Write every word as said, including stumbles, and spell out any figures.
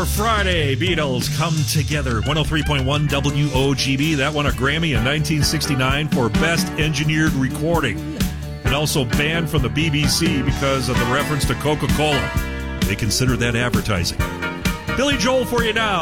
for Friday. Beatles Come Together. one oh three point one W O G B. That won a Grammy in nineteen sixty-nine for Best Engineered Recording. And also banned from the B B C because of the reference to Coca-Cola. They consider that advertising. Billy Joel for you now.